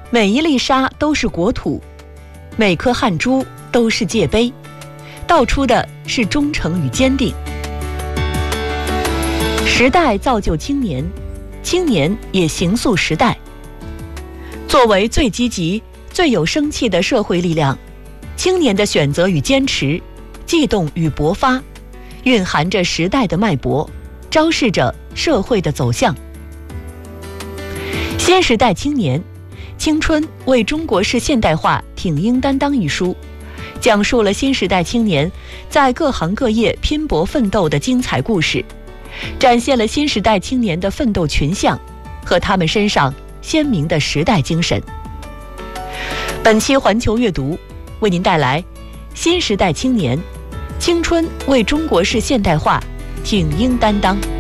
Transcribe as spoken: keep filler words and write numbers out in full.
每一粒沙都是国土，每颗汗珠都是界碑，道出的是忠诚与坚定。时代造就青年，青年也形塑时代。作为最积极、最有生气的社会力量，青年的选择与坚持，悸动与勃发，蕴含着时代的脉搏，昭示着社会的走向。新时代青年，青春为中国式现代化挺膺担当一书，讲述了新时代青年在各行各业拼搏奋斗的精彩故事，展现了新时代青年的奋斗群像和他们身上鲜明的时代精神。本期环球阅读为您带来新时代青年，青春为中国式现代化挺膺担当。